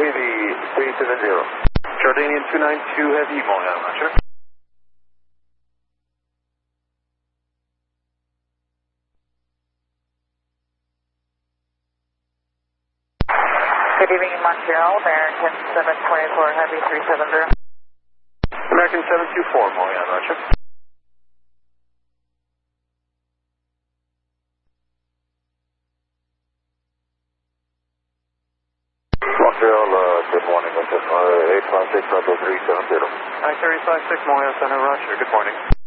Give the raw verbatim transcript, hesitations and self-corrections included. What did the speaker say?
Heavy three seven zero. Jordanian two nine two Heavy, Montreal, Roger. Good evening, Montreal, American seven twenty-four Heavy three seven zero. American seven two four, Montreal, Roger. Montreal, uh, good morning, Winter, uh, eight five six Echo three seven zero. Hi, three five six, Montreal Center, Roger, good morning.